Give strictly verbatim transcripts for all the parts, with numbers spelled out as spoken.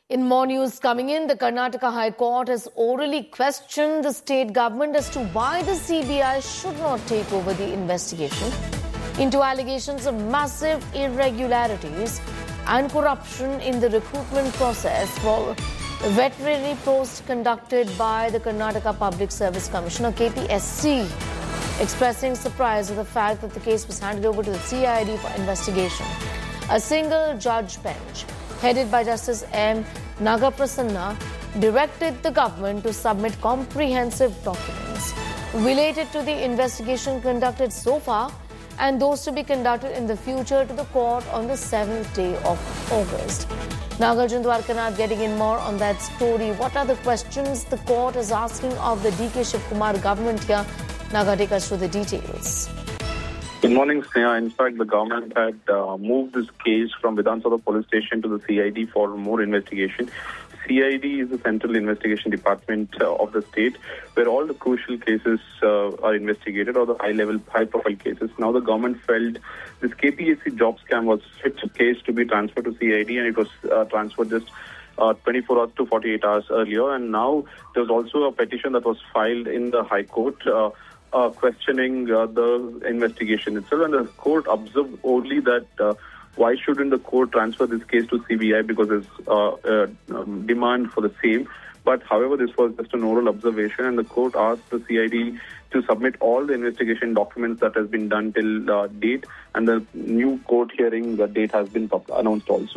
In more news coming in, the Karnataka High Court has orally questioned the state government as to why the C B I should not take over the investigation into allegations of massive irregularities and corruption in the recruitment process for veterinary post conducted by the Karnataka Public Service Commission, or K P S C, expressing surprise at the fact that the case was handed over to the C I D for investigation. A single judge bench, headed by Justice M. Nagaprasanna, directed the government to submit comprehensive documents related to the investigation conducted so far and those to be conducted in the future to the court on the seventh day of August. Nagarjun Dwarkanath getting in more on that story. What are the questions the court is asking of the D K Shivkumar government here? Naga, take us through the details. Good morning, Sneha. In fact, the government had uh, moved this case from Vidhan Sabha police station to the C I D for more investigation. C I D is the central investigation department uh, of the state where all the crucial cases uh, are investigated, or the high-level, high-profile cases. Now the government felt this K P S C job scam was fit case to be transferred to C I D, and it was uh, transferred just uh, twenty-four hours to forty-eight hours earlier. And now there was also a petition that was filed in the High Court uh, Uh, questioning uh, the investigation itself, and the court observed only that uh, why shouldn't the court transfer this case to C B I, because there's uh, uh, um, demand for the same. But however, this was just an oral observation, and the court asked the C I D to submit all the investigation documents that has been done till uh, date, and the new court hearing the date has been announced also.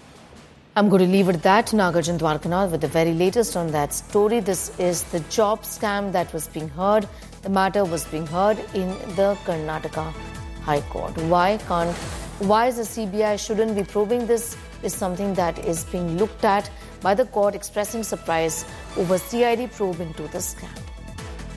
I'm going to leave it at that. Nagarjun Dwarkanath with the very latest on that story. This is the job scam that was being heard. The matter was being heard in the Karnataka High Court. Why can't, why is the C B I shouldn't be probing this is something that is being looked at by the court, expressing surprise over C I D probe into the scam.